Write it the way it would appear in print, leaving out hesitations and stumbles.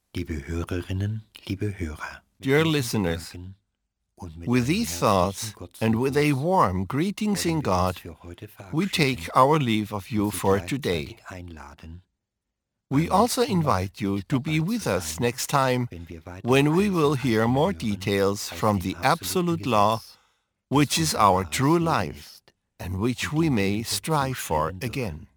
Liebe Hörerinnen, liebe Hörer. Dear listeners, with these thoughts and with a warm greetings in God, we take our leave of you for today. We also invite you to be with us next time when we will hear more details from the absolute law, which is our true life and which we may strive for again.